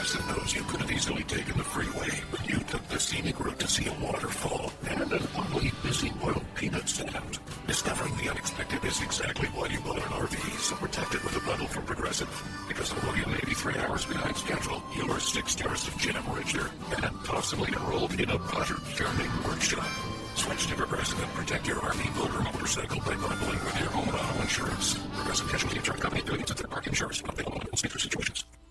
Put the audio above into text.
Progressive knows you could have easily taken the freeway, but you took the scenic route to see a waterfall and an ugly, busy boiled peanut stand. Discovering the unexpected is exactly why you bought an RV, so protect it with a bundle from Progressive. Because although you may be 3 hours behind schedule, you're 6 hours of jam richer and possibly enrolled in a Potter Farming workshop. Switch to Progressive and protect your RV, boat, or motorcycle by bundling with your home and auto insurance. Progressive Casualty Insurance Company affiliates of third-party insurers, not available in all states or situations.